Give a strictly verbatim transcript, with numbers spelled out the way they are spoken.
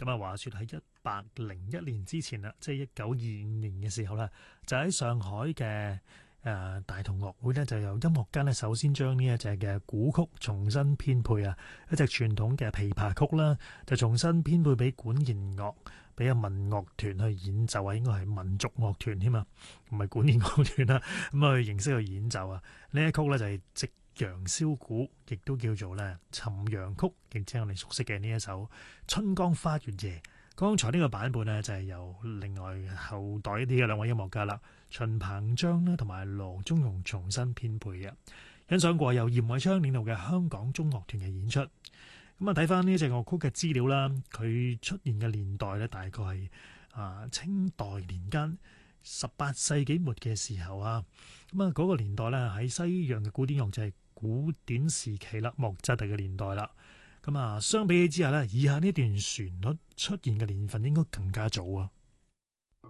咁啊，話說喺一百零一年之前啦，即係一九二五年嘅時候啦，就喺上海嘅誒大同樂會呢，就由音樂家呢首先將呢一隻嘅古曲重新編配啊，一隻傳統嘅琵琶曲啦，就重新編配俾管弦樂，俾個民樂團去演奏啊，應該係民族樂團添啊，唔係管弦樂團啦，咁啊去形式去演奏啊，呢一曲呢，就係夕陽簫鼓，亦都叫做咧尋陽曲，亦即係我哋熟悉嘅呢一首《春江花月夜》。剛才呢個版本呢，就係由另外後代一啲嘅兩位音樂家啦，秦鵬章啦同埋羅中庸重新編配嘅。欣賞過由嚴偉昌領導嘅香港中樂團嘅演出。咁啊睇翻呢隻樂曲嘅資料啦，佢出現嘅年代咧大概係啊清代年間十八世紀末嘅時候啊。咁啊嗰個年代咧喺西洋嘅古典樂就係古典時期啦，莫扎特嘅年代啦。咁啊，相比起之下咧，以下呢段旋律出現嘅年份應該更加早啊。